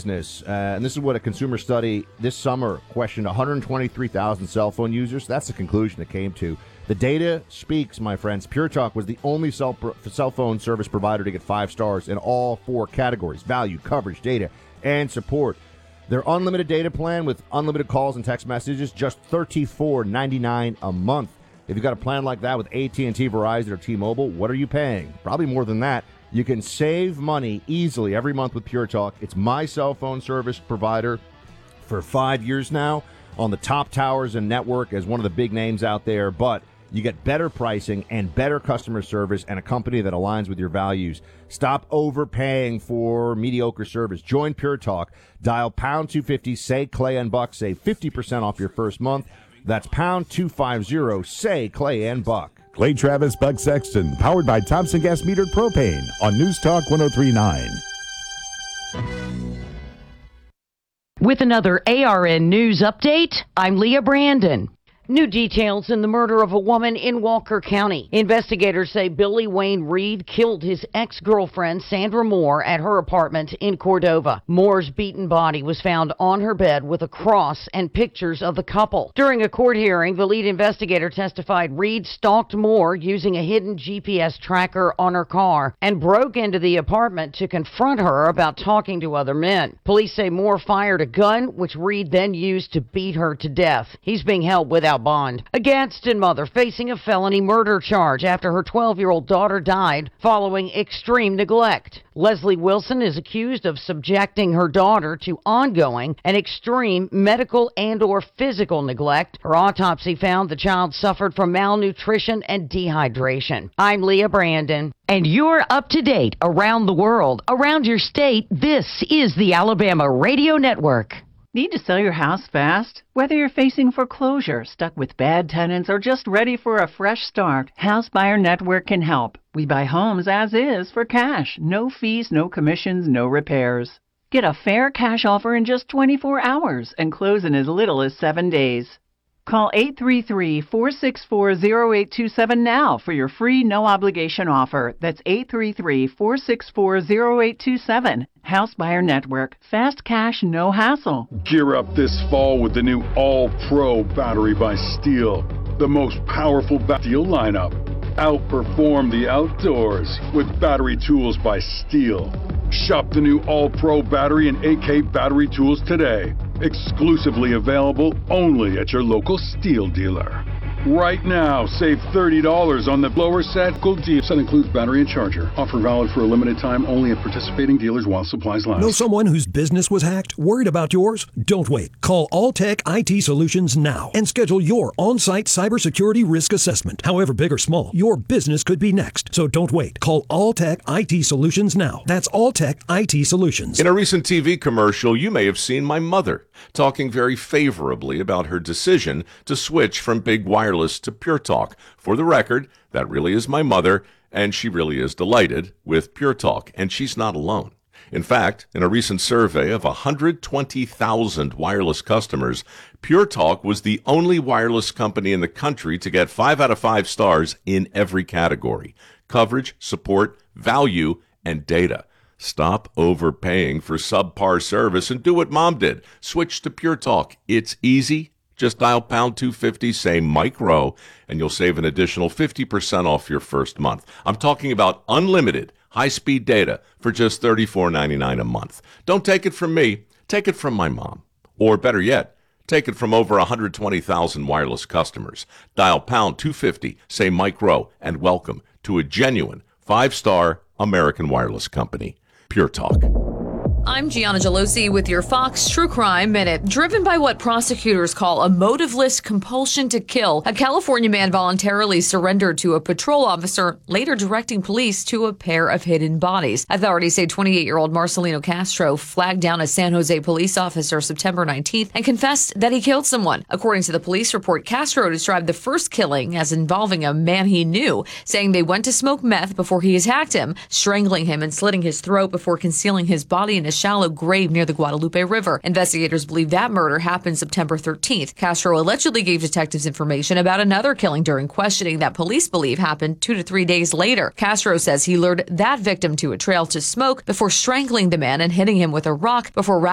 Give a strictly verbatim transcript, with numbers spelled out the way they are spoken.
business, uh, and this is what a consumer study this summer questioned one hundred twenty-three thousand cell phone users. That's the conclusion it came to. The data speaks, my friends. Pure Talk was the only cell, pro- cell phone service provider to get five stars in all four categories: value, coverage, data, and support. Their unlimited data plan with unlimited calls and text messages, just thirty-four ninety-nine a month. If you've got a plan like that with A T and T, Verizon, or T-Mobile, what are you paying? Probably more than that. You can save money easily every month with Pure Talk. It's my cell phone service provider for five years now, on the top towers and network as one of the big names out there, but you get better pricing and better customer service and a company that aligns with your values. Stop overpaying for mediocre service. Join Pure Talk. Dial pound two fifty, say Clay and Buck. Save fifty percent off your first month. That's pound two fifty, say Clay and Buck. Clay Travis, Buck Sexton, powered by Thompson Gas Metered Propane on News Talk one oh three point nine. With another A R N News update, I'm Leah Brandon. New details in the murder of a woman in Walker County. Investigators say Billy Wayne Reed killed his ex-girlfriend, Sandra Moore, at her apartment in Cordova. Moore's beaten body was found on her bed with a cross and pictures of the couple. During a court hearing, the lead investigator testified Reed stalked Moore using a hidden G P S tracker on her car and broke into the apartment to confront her about talking to other men. Police say Moore fired a gun, which Reed then used to beat her to death. He's being held without bond. A Gadsden mother facing a felony murder charge after her twelve-year-old daughter died following extreme neglect. Leslie Wilson is accused of subjecting her daughter to ongoing and extreme medical and or physical neglect. Her autopsy found the child suffered from malnutrition and dehydration. I'm Leah Brandon. And you're up to date around the world, around your state. This is the Alabama Radio Network. Need to sell your house fast? Whether you're facing foreclosure, stuck with bad tenants, or just ready for a fresh start, House Buyer Network can help. We buy homes as is for cash. No fees, no commissions, no repairs. Get a fair cash offer in just twenty-four hours and close in as little as seven days. Call eight three three, four six four, zero eight two seven now for your free no-obligation offer. That's eight three three, four six four, zero eight two seven. House Buyer Network. Fast cash, no hassle. Gear up this fall with the new All-Pro battery by Steel. The most powerful ba- Steel lineup. Outperform the outdoors with battery tools by Steel. Shop the new All-Pro battery and A K battery tools today. Exclusively available only at your local Steel dealer. Right now, save thirty dollars on the blower set. Gold deal. Set includes battery and charger. Offer valid for a limited time only at participating dealers while supplies last. Know someone whose business was hacked? Worried about yours? Don't wait. Call Alltech I T Solutions now and schedule your on-site cybersecurity risk assessment. However big or small, your business could be next. So don't wait. Call Alltech I T Solutions now. That's Alltech I T Solutions. In a recent T V commercial, you may have seen my mother talking very favorably about her decision to switch from big wireless to Pure Talk. For the record, that really is my mother, and she really is delighted with Pure Talk, and she's not alone. In fact, in a recent survey of one hundred twenty thousand wireless customers, Pure Talk was the only wireless company in the country to get five out of five stars in every category: coverage, support, value, and data. Stop overpaying for subpar service and do what Mom did. Switch to Pure Talk. It's easy. Just dial pound two fifty, say Mike Rowe, and you'll save an additional fifty percent off your first month. I'm talking about unlimited high-speed data for just thirty-four ninety-nine a month. Don't take it from me. Take it from my mom. Or better yet, take it from over one hundred twenty thousand wireless customers. Dial pound two fifty, say Mike Rowe, and welcome to a genuine five-star American wireless company. Pure Talk. I'm Gianna Gelosi with your Fox True Crime Minute. Driven by what prosecutors call a motiveless compulsion to kill, a California man voluntarily surrendered to a patrol officer, later directing police to a pair of hidden bodies. Authorities say twenty-eight-year-old Marcelino Castro flagged down a San Jose police officer September nineteenth and confessed that he killed someone. According to the police report, Castro described the first killing as involving a man he knew, saying they went to smoke meth before he attacked him, strangling him and slitting his throat before concealing his body in a shallow grave near the Guadalupe River. Investigators believe that murder happened September thirteenth. Castro allegedly gave detectives information about another killing during questioning that police believe happened two to three days later. Castro says he lured that victim to a trail to smoke before strangling the man and hitting him with a rock before